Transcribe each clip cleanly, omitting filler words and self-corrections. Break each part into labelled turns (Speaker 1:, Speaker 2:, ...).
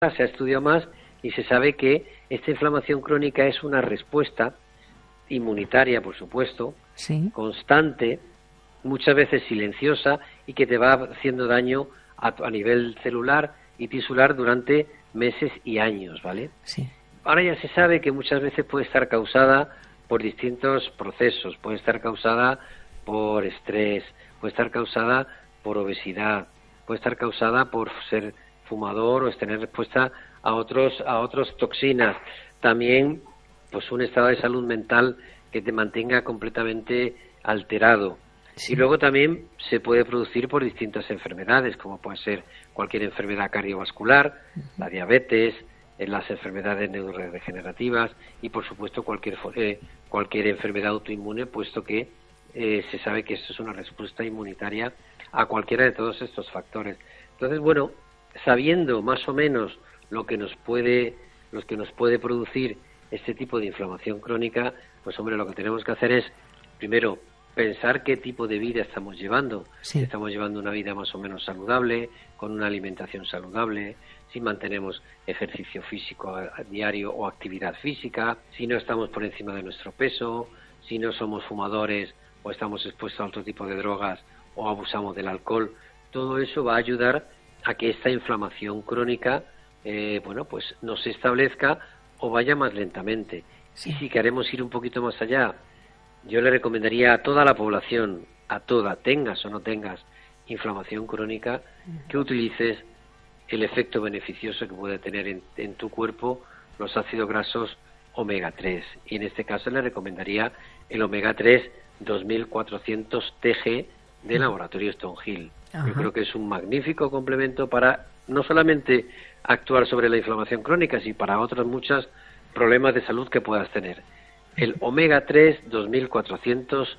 Speaker 1: se ha estudiado más y se sabe que esta inflamación crónica es una respuesta inmunitaria, por supuesto, constante, muchas veces silenciosa y que te va haciendo daño a nivel celular y tisular durante meses y años, ¿vale?
Speaker 2: Sí.
Speaker 1: Ahora ya se sabe que muchas veces puede estar causada por distintos procesos, puede estar causada por estrés, puede estar causada por obesidad, puede estar causada por ser fumador o es tener respuesta a otras toxinas. También pues un estado de salud mental que te mantenga completamente alterado. Sí. Y luego también se puede producir por distintas enfermedades, como puede ser cualquier enfermedad cardiovascular, la diabetes, las enfermedades neurodegenerativas y por supuesto cualquier enfermedad autoinmune, puesto que se sabe que esto es una respuesta inmunitaria a cualquiera de todos estos factores. Entonces, bueno, sabiendo más o menos lo que nos puede producir este tipo de inflamación crónica, pues hombre, lo que tenemos que hacer es, primero, pensar qué tipo de vida estamos llevando.
Speaker 2: Sí.
Speaker 1: Si estamos llevando una vida más o menos saludable, con una alimentación saludable, si mantenemos ejercicio físico a diario o actividad física, si no estamos por encima de nuestro peso, si no somos fumadores o estamos expuestos a otro tipo de drogas o abusamos del alcohol. Todo eso va a ayudar a que esta inflamación crónica pues no se establezca o vaya más lentamente. Sí. Y si queremos ir un poquito más allá, yo le recomendaría a toda la población, tengas o no tengas inflamación crónica, que utilices el efecto beneficioso que puede tener en tu cuerpo los ácidos grasos omega 3. Y en este caso le recomendaría el omega 3 2400 TG de Laboratorio Stonehill. Yo creo que es un magnífico complemento para no solamente actuar sobre la inflamación crónica, sino para otros muchos problemas de salud que puedas tener. El omega 3 2400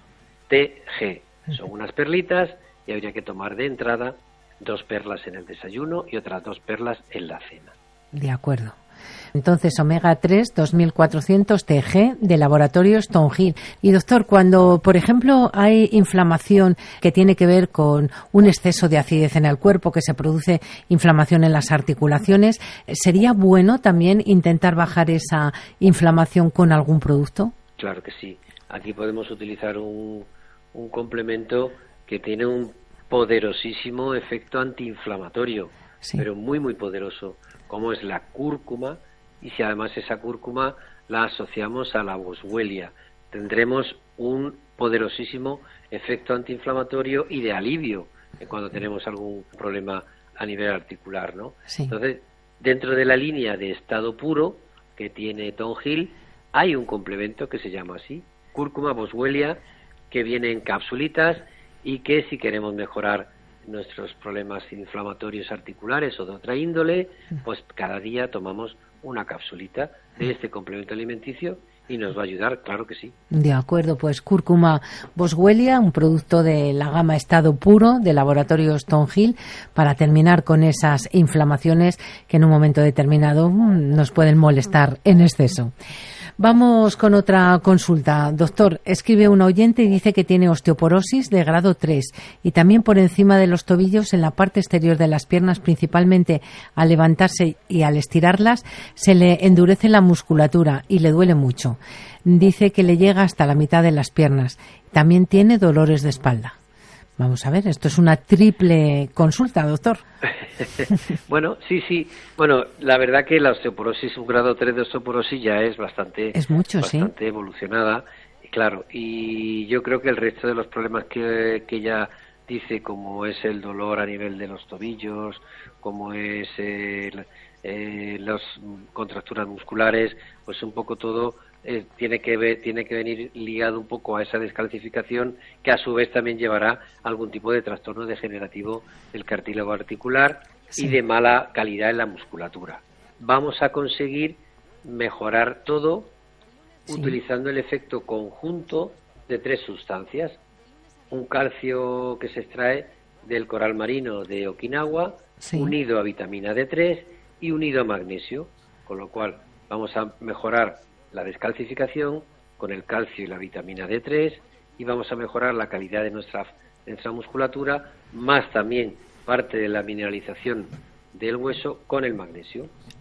Speaker 1: TG son unas perlitas y habría que tomar de entrada 2 perlas en el desayuno y otras 2 perlas en la cena.
Speaker 2: De acuerdo. Entonces, omega 3 2400 TG de Laboratorio Stonehill. Y doctor, cuando, por ejemplo, hay inflamación que tiene que ver con un exceso de acidez en el cuerpo, que se produce inflamación en las articulaciones, ¿sería bueno también intentar bajar esa inflamación con algún producto?
Speaker 1: Claro que sí. Aquí podemos utilizar un complemento que tiene un poderosísimo efecto antiinflamatorio, sí, pero muy, muy poderoso, como es la cúrcuma, y si además esa cúrcuma la asociamos a la boswellia, tendremos un poderosísimo efecto antiinflamatorio y de alivio cuando tenemos algún problema a nivel articular, ¿no?
Speaker 2: Sí.
Speaker 1: Entonces, dentro de la línea de estado puro que tiene Stonehill, hay un complemento que se llama así, cúrcuma boswellia, que viene en capsulitas y que si queremos mejorar nuestros problemas inflamatorios articulares o de otra índole, pues cada día tomamos una capsulita de este complemento alimenticio y nos va a ayudar, claro que sí.
Speaker 2: De acuerdo, pues cúrcuma boswellia, un producto de la gama estado puro de Laboratorio Stonehill, para terminar con esas inflamaciones que en un momento determinado nos pueden molestar en exceso. Vamos con otra consulta. Doctor, escribe un oyente y dice que tiene osteoporosis de grado 3 y también por encima de los tobillos en la parte exterior de las piernas, principalmente al levantarse y al estirarlas, se le endurece la musculatura y le duele mucho. Dice que le llega hasta la mitad de las piernas. También tiene dolores de espalda. Vamos a ver, esto es una triple consulta, doctor.
Speaker 1: Bueno, sí. Bueno, la verdad que la osteoporosis, un grado 3 de osteoporosis ya es bastante evolucionada, claro. Y yo creo que el resto de los problemas que ella dice, como es el dolor a nivel de los tobillos, como es las contracturas musculares, pues un poco todo tiene que venir ligado un poco a esa descalcificación, que a su vez también llevará algún tipo de trastorno degenerativo del cartílago articular, sí, y de mala calidad en la musculatura. Vamos a conseguir mejorar todo, sí, utilizando el efecto conjunto de 3 sustancias: un calcio que se extrae del coral marino de Okinawa, sí, unido a vitamina D3 y unido a magnesio, con lo cual vamos a mejorar la descalcificación con el calcio y la vitamina D3 y vamos a mejorar la calidad de nuestra musculatura, más también parte de la mineralización del hueso con el magnesio.